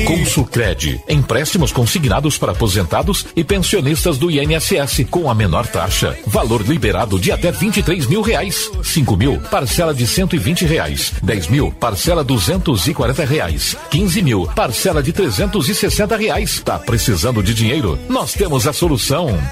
Consulcred, empréstimos consignados para aposentados e pensionistas do INSS com a menor taxa. Valor liberado de até R$23 mil. 5 mil, parcela de R$120. 10 mil, parcela R$240. 15 mil, parcela de R$360. Tá precisando de dinheiro? Nós temos a solução.